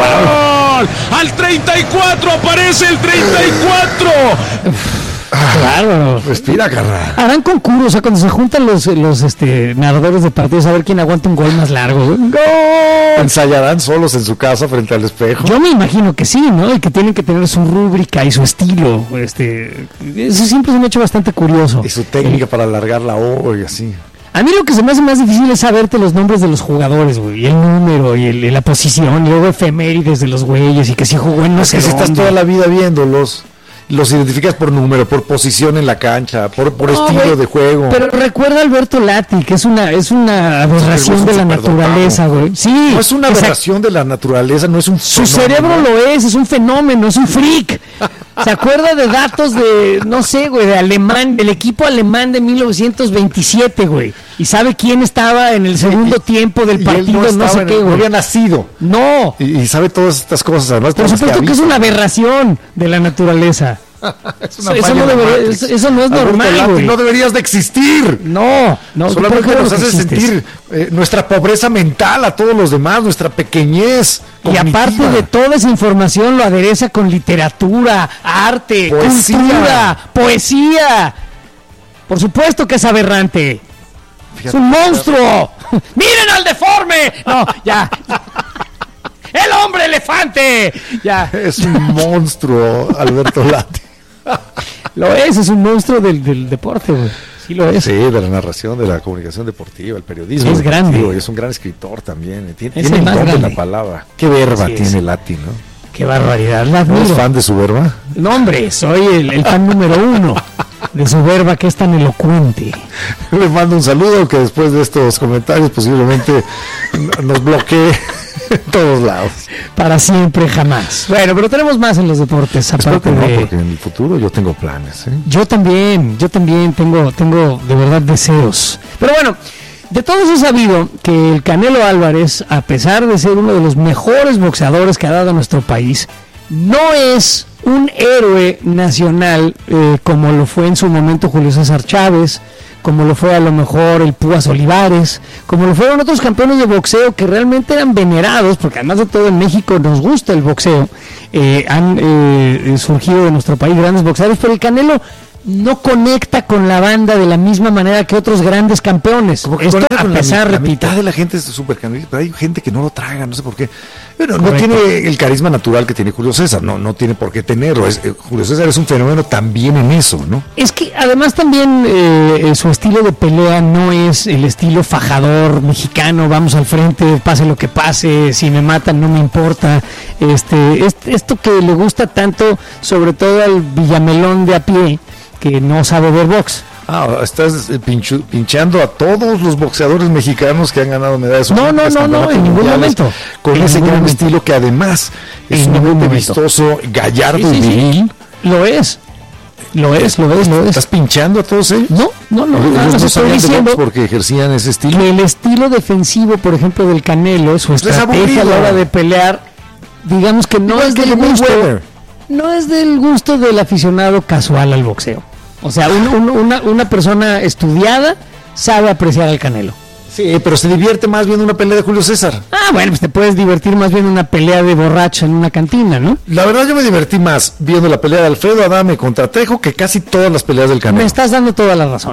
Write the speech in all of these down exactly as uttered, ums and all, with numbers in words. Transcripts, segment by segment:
¡Gol! Al treinta y cuatro aparece el treinta y cuatro. Claro. Respira, carnal. Harán concurso, o sea, cuando se juntan los, los este, narradores de partidos a ver quién aguanta un gol más largo. ¡Gol! ¿Ensayarán solos en su casa frente al espejo? Yo me imagino que sí, ¿no? Y que tienen que tener su rúbrica y su estilo. Este, eso siempre se me ha hecho bastante curioso. Y su técnica eh, para alargar la O y así. A mí lo que se me hace más difícil es saberte los nombres de los jugadores, güey, y el número, y, el, y la posición, y luego efemérides de los güeyes, y que si jugó en no sé dónde. Si estás toda la vida viéndolos, los identificas por número, por posición en la cancha, por, por no, estilo güey, de juego. Pero recuerda a Alberto Lati, que es una es una aberración de la naturaleza, güey. Sí. No es una aberración de la naturaleza, no es un Su fenómeno. Cerebro lo es, es un fenómeno, es un freak. ¿Se acuerda de datos de, no sé, güey, de alemán, del equipo alemán de mil novecientos veintisiete, güey? Y sabe quién estaba en el segundo y, tiempo del partido, no, no sé qué, güey. No había nacido. No. Y, y sabe todas estas cosas, además. Por supuesto que, que es una aberración de la naturaleza. Es una eso, no debería, eso, eso no es normal, güey. No deberías de existir. No, no. Solamente nos hace sentir eh, nuestra pobreza mental a todos los demás, nuestra pequeñez cognitiva. Y aparte de toda esa información lo adereza con literatura, arte, poesía. cultura, poesía. Por supuesto que es aberrante. Fíjate, es un monstruo. ¡Miren al deforme! No, ya. ¡El hombre elefante! Ya. Es un monstruo, Alberto Lati. Lo es, es un monstruo del, del deporte, güey. Sí lo es. Sí, de la narración, de la comunicación deportiva, el periodismo. Es grande. Y es un gran escritor también. Tiene, es tiene el el don grande. de la palabra. Qué verba tiene Lati, ¿no? Qué barbaridad. La ¿No es fan de su verba? No, hombre, soy el, el fan número uno de su verba, que es tan elocuente. Le mando un saludo, que después de estos comentarios posiblemente nos bloquee en todos lados. Para siempre, jamás. Bueno, pero tenemos más en los deportes. Aparte no, de... porque en el futuro yo tengo planes, ¿eh? Yo también, yo también tengo, tengo de verdad deseos. Pero bueno, de todos he sabido que el Canelo Álvarez, a pesar de ser uno de los mejores boxeadores que ha dado nuestro país, no es un héroe nacional eh, como lo fue en su momento Julio César Chávez, como lo fue a lo mejor el Púas Olivares, como lo fueron otros campeones de boxeo que realmente eran venerados, porque además de todo en México nos gusta el boxeo, eh, han eh, surgido de nuestro país grandes boxeadores, pero el Canelo no conecta con la banda de la misma manera que otros grandes campeones. Como que esto a pesar, la, la repito. mitad de la gente es súper canelista, pero hay gente que no lo traga, no sé por qué. Pero no tiene el carisma natural que tiene Julio César, no, no tiene por qué tenerlo. Es, eh, Julio César es un fenómeno también en eso, ¿no? Es que además también eh, su estilo de pelea no es el estilo fajador mexicano, vamos al frente, pase lo que pase, si me matan no me importa. Este, este esto que le gusta tanto, sobre todo al Villamelón de a pie, que no sabe ver box. Ah, estás pinchu, pinchando a todos los boxeadores mexicanos que han ganado medallas. No, no, no, no, en ningún momento. Con en ese gran momento. estilo que además es en sumamente vistoso, gallardo sí, sí, y viril. Sí. Lo es. Lo es, lo es, lo es. ¿Estás pinchando a todos ellos? No, no, no. Ellos no, no, no sabían diciendo de box porque ejercían ese estilo. Que el estilo defensivo, por ejemplo, del Canelo, su estrategia a la hora de pelear, digamos que no Igual es que del de gusto, Mayweather. no es del gusto del aficionado casual al boxeo. O sea, un, un, una, una persona estudiada sabe apreciar al Canelo. Sí, pero se divierte más viendo una pelea de Julio César. Ah, bueno, pues te puedes divertir más bien una pelea de borracho en una cantina, ¿no? La verdad yo me divertí más viendo la pelea de Alfredo Adame contra Trejo que casi todas las peleas del Canelo. Me estás dando toda la razón.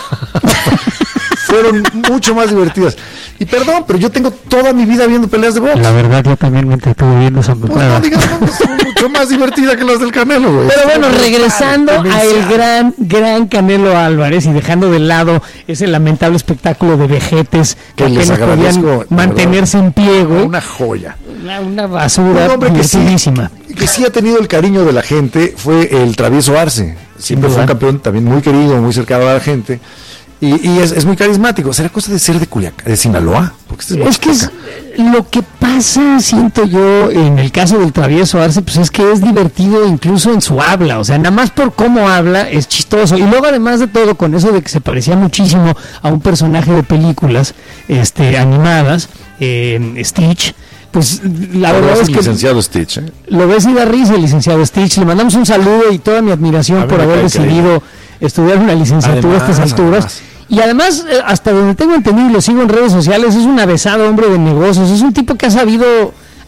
Fueron mucho más divertidas. Y perdón, pero yo tengo toda mi vida viendo peleas de box. La verdad, yo también me entretuve viendo esa pues no digas, no, son mucho más divertidas que las del Canelo, güey. Pero bueno, regresando al gran, gran Canelo Álvarez y dejando de lado ese lamentable espectáculo de vejetes que, que les podían mantenerse en pie, güey. Una joya. Una, una basura un divertidísima. Que sí, que sí ha tenido el cariño de la gente fue el Travieso Arce. Siempre fue un campeón también muy querido, muy cercano a la gente. Y, y es, es muy carismático. ¿Será cosa de ser de Culiacán, de Sinaloa? Porque este es es que es, lo que pasa, siento yo, en el caso del Travieso Arce, pues es que es divertido incluso en su habla. O sea, nada más por cómo habla es chistoso. Y luego, además de todo, con eso de que se parecía muchísimo a un personaje de películas este, animadas, eh, Stitch. Pues la Pero verdad es el que licenciado Stitch, ¿eh? Lo ves y da risa el licenciado Stitch. Le mandamos un saludo y toda mi admiración por haber decidido estudiar una licenciatura además, a estas alturas. Además. Y además, hasta donde tengo entendido y lo sigo en redes sociales, es un avesado hombre de negocios. Es un tipo que ha sabido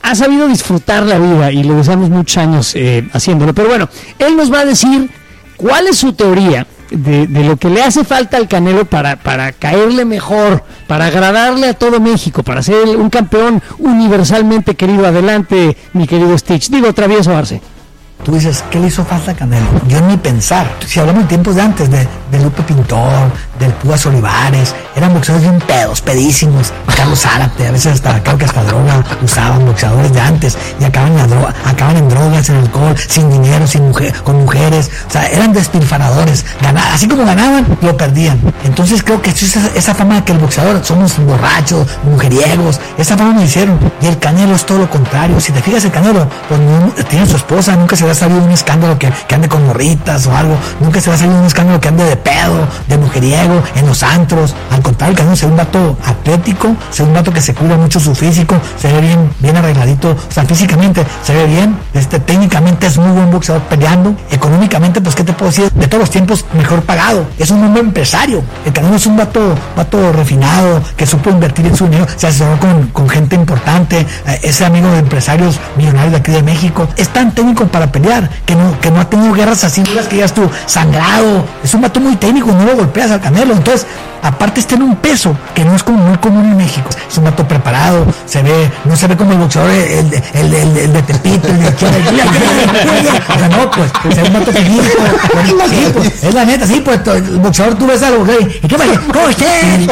ha sabido disfrutar la vida y le deseamos muchos años eh, haciéndolo. Pero bueno, él nos va a decir cuál es su teoría de, de lo que le hace falta al Canelo para, para caerle mejor, para agradarle a todo México, para ser un campeón universalmente querido. Adelante, mi querido Stitch. Digo, Travieso Arce. Tú dices, ¿qué le hizo falta a Canelo? Yo ni pensar. Si hablamos en tiempos de antes, de, de Lupe Pintor, del Púas Olivares, eran boxeadores bien pedos, pedísimos. Carlos Zárate, a veces hasta, creo que hasta droga usaban boxeadores de antes, y acaban en, la droga, acaban en drogas, en alcohol, sin dinero, sin mujer, con mujeres. O sea, eran despilfarradores. Ganaban, así como ganaban, lo perdían. Entonces creo que esa, esa fama de que el boxeador somos borrachos, mujeriegos, esa fama me hicieron. Y el Canelo es todo lo contrario. Si te fijas, el Canelo, pues no, tiene su esposa, nunca se va a salir un escándalo que, que ande con morritas o algo, nunca se va a salir un escándalo que ande de pedo, de mujeriego, en los antros. Al contrario, el Canelo es un vato atlético, es un vato que se cuida mucho su físico, se ve bien, bien arregladito, o sea, físicamente se ve bien, este, técnicamente es muy buen boxeador peleando, económicamente, pues, ¿qué te puedo decir? De todos los tiempos, mejor pagado, es un hombre empresario. El Canelo es un vato, vato refinado, que supo invertir en su dinero, se asesoró con, con gente importante, eh, es amigo de empresarios millonarios de aquí de México, es tan técnico para pelear, que no, que no ha tenido guerras así duras que ya tú sangrado, es un vato muy técnico, no lo golpeas al Canelo. Entonces, aparte está en un peso que no es como muy común en México, es un vato preparado, se ve, no se ve como el boxeador, el, el, el, el, el de Tepito, el de Chile, o sea, no, pues, es un vato técnico, sí, pues, es la neta, sí, pues, el boxeador, tú ves algo, ¿y qué pasa? ¿Cómo estás?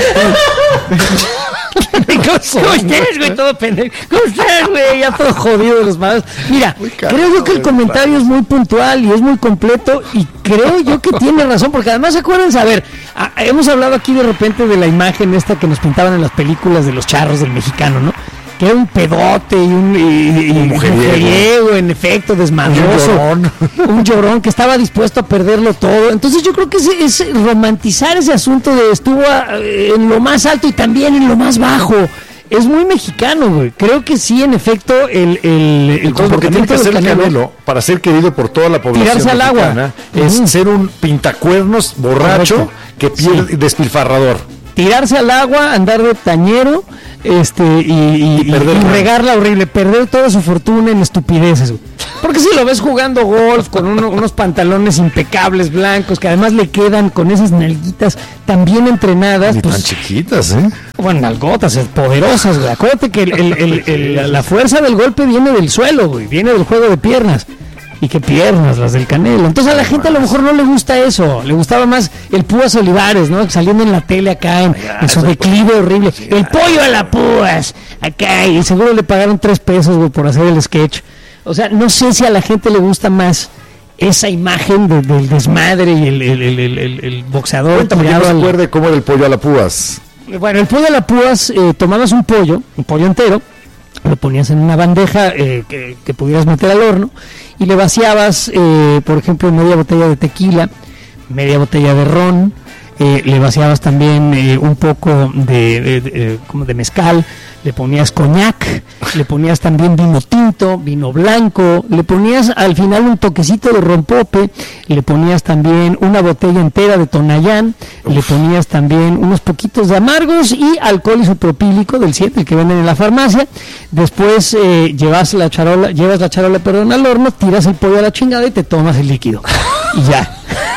¿Cómo estás, güey? Todo pendejo. ¿Cómo estás, güey? Ya todo jodido de los manos. Mira, creo yo que el comentario es muy puntual y es muy completo, y creo yo que tiene razón, porque además, acuérdense, a ver, a, hemos hablado aquí de repente de la imagen esta que nos pintaban en las películas de los charros del mexicano, ¿no? Que era un pedote y un, y, y, un mujeriego. mujeriego, en efecto, desmadroso, un llorón. un llorón que estaba dispuesto a perderlo todo. Entonces yo creo que es, es romantizar ese asunto de estuvo a, en lo más alto y también en lo más bajo. Es muy mexicano, güey. Creo que sí, en efecto, el, el, el Entonces, lo que tiene que hacer el Canelo para ser querido por toda la población tirarse al agua es uh-huh. ser un pintacuernos borracho. Correcto. Que pierde, sí. despilfarrador. Tirarse al agua, andar de tañero, este y, y, y, y regarla horrible, perder toda su fortuna en estupideces, güey. Porque si lo ves jugando golf con uno, unos pantalones impecables blancos que además le quedan con esas nalguitas tan bien entrenadas, ni pues, tan chiquitas, ¿eh? Bueno, nalgotas, poderosas, güey. Acuérdate que el, el, el, el, la fuerza del golpe viene del suelo, güey, viene del juego de piernas. Y qué piernas las del Canelo. Entonces a la gente a lo mejor no le gusta eso, le gustaba más el Púas Olivares, ¿no? Saliendo en la tele acá en, en su declive horrible. El pollo a la Púas, acá, y seguro le pagaron tres pesos, güey, por hacer el sketch. O sea, no sé si a la gente le gusta más esa imagen de, del desmadre y el, el, el, el, el, el boxeador. Cuéntame, que no se acuerde cómo era el pollo a la Púas. Bueno, el pollo a la Púas, eh, tomabas un pollo, un pollo entero, lo ponías en una bandeja eh, que, que pudieras meter al horno, y le vaciabas, eh, por ejemplo, media botella de tequila, media botella de ron, eh, le vaciabas también eh, un poco de, de, de, como de mezcal, le ponías coñac, le ponías también vino tinto, vino blanco, le ponías al final un toquecito de rompope, le ponías también una botella entera de Tonayán, Uf. le ponías también unos poquitos de amargos y alcohol isopropílico del siete que venden en la farmacia. Después eh, llevas la charola, llevas la charola, perdón, al horno, tiras el pollo a la chingada y te tomas el líquido. Y ya.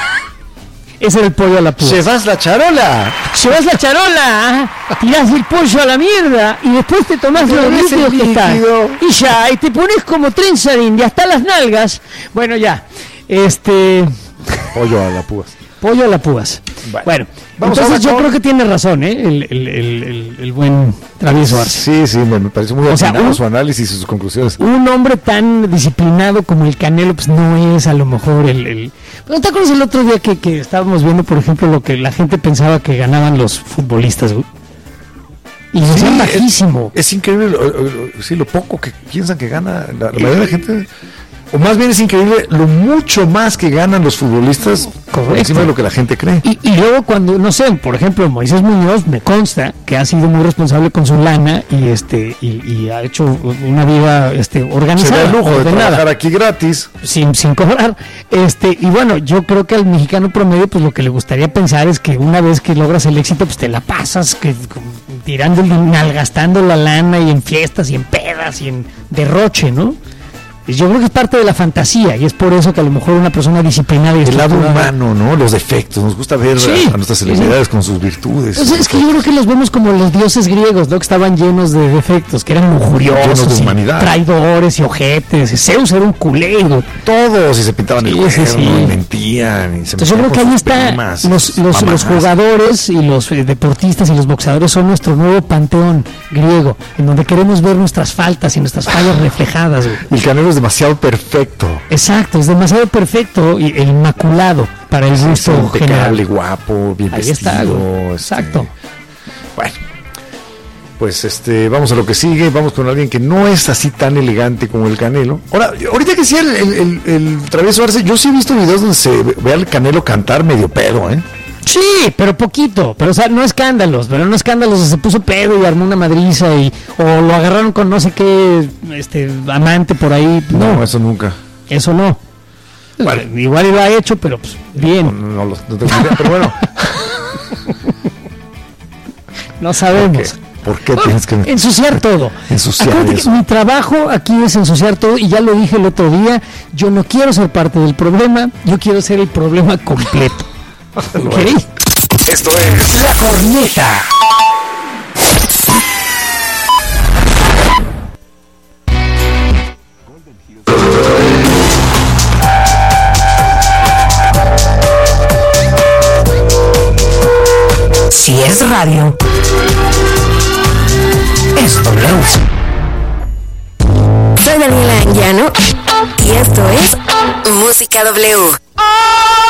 Ese era el pollo a la Púas. ¡Llevas la charola! ¡Llevas la charola! Tirás el pollo a la mierda y después te tomás los líquidos que están. Y ya, y te pones como trenza de india hasta las nalgas. Bueno, ya. Este. Pollo a la Púas. Pollo a la Púas. Bueno, bueno vamos entonces yo con... creo que tiene razón, ¿eh? El, el, el, el, el buen Travieso Arce. Sí, sí, me, me parece muy atinado su análisis y sus conclusiones. Un hombre tan disciplinado como el Canelo, pues no es a lo mejor el... el... ¿No te acuerdas el otro día que, que estábamos viendo, por ejemplo, lo que la gente pensaba que ganaban los futbolistas, güey? Y lo hacían bajísimo. Es, es increíble, lo, lo, sí, lo poco que piensan que gana la, la mayoría de la gente... O más bien es increíble lo mucho más que ganan los futbolistas. Correcto. Por encima de lo que la gente cree. Y, y luego cuando, no sé, por ejemplo, Moisés Muñoz, me consta que ha sido muy responsable con su lana y este y, y ha hecho una vida este organizada. Se da el lujo de trabajar aquí gratis. Sin, sin cobrar. Este, y bueno, yo creo que al mexicano promedio, pues lo que le gustaría pensar es que una vez que logras el éxito, pues te la pasas, que tirando, el, malgastando la lana y en fiestas y en pedas y en derroche, ¿no? Yo creo que es parte de la fantasía y es por eso que a lo mejor una persona disciplinada y el lado estructurada- humano, ¿no? Los defectos. Nos gusta ver Sí, a, a nuestras celebridades con sus virtudes. Pues es que yo creo que los vemos como los dioses griegos, ¿no? Que estaban llenos de defectos, que eran lujuriosos, Llenos de y humanidad. traidores y ojetes. Y Zeus era un culero. Todos, y se pintaban Sí, el sí, cuerno, sí. y mentían. Y se Entonces yo metían creo que con ahí sus está, primas, los, sus los, los mamás. jugadores y los eh, deportistas y los boxeadores son nuestro nuevo panteón griego, en donde queremos ver nuestras faltas y nuestras fallas reflejadas, güey. Y el Canelo es demasiado perfecto. Exacto, es demasiado perfecto y e inmaculado para el Es gusto impecable, general. guapo, bien Ahí vestido. está, güey. este, Exacto. Bueno, pues este, vamos a lo que sigue. Vamos con alguien que no es así tan elegante como el Canelo. Ahora, ahorita que decía el, el, el, el Travieso Arce, yo sí he visto videos donde se ve al Canelo cantar medio pedo, ¿eh? Sí, pero poquito, pero o sea, no escándalos, pero no escándalos, se puso pedo y armó una madriza y o lo agarraron con no sé qué este amante por ahí, no, No, eso nunca. eso no. Vale. Igual lo ha hecho, pero pues No, bien, no, lo- no tengo idea, pero bueno. no sabemos. ¿Por qué tienes que Ensuciar todo. Ensuciar Acuérdate que eso. mi trabajo aquí es ensuciar todo y ya lo dije el otro día, yo no quiero ser parte del problema, yo quiero ser el problema completo. ¿Ok? Esto es La Corneta. Si es radio, es W. Soy Daniela Anguiano y esto es Música W.